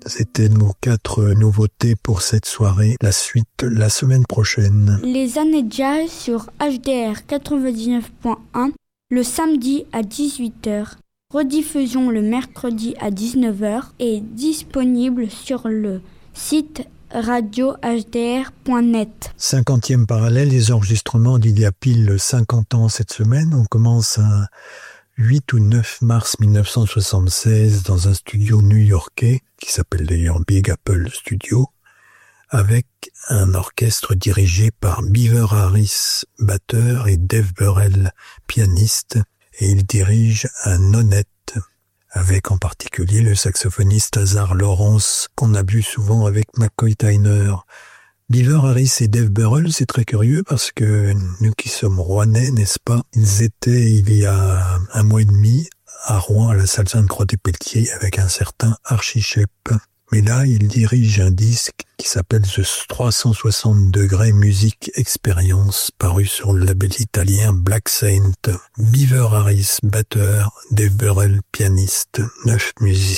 C'était nos 4 nouveautés pour cette soirée. La suite la semaine prochaine. Les années jazz sur HDR 99.1 le samedi à 18h. Rediffusion le mercredi à 19h et disponible sur le site radio-hdr.net. 50e parallèle, les enregistrements d'il y a pile 50 ans cette semaine. On commence à 8 ou 9 mars 1976 dans un studio new-yorkais qui s'appelle d'ailleurs Big Apple Studio, avec un orchestre dirigé par Beaver Harris, batteur, et Dave Burrell, pianiste, et il dirige un nonette, avec en particulier le saxophoniste Hazar Lawrence, qu'on a vu souvent avec McCoy Tyner. Beaver Harris et Dave Burrell, c'est très curieux parce que nous qui sommes rouennais, n'est-ce pas, ils étaient il y a 1 mois et demi à Rouen, à la salle Sainte-Croix-des-Pelletiers, avec un certain Archie Shepp. Mais là, il dirige un disque qui s'appelle The 360 degrés Music Experience, paru sur le label italien Black Saint. Beaver Harris, batteur, Dave Burrell, pianiste, 9 musiciens.